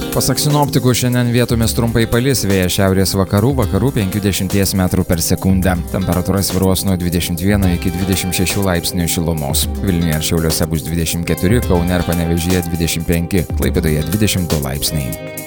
Pasak sinoptikų, šiandien vietomis trumpai palis, vėjas šiaurės vakarų 5–10 metrų per sekundę. Temperatūra svyruos nuo 21 iki 26 laipsnių šilumos. Vilniuje ir Šiauliuose bus 24, Kaune ir Panevėžyje 25, Klaipėdoje 22 laipsniai.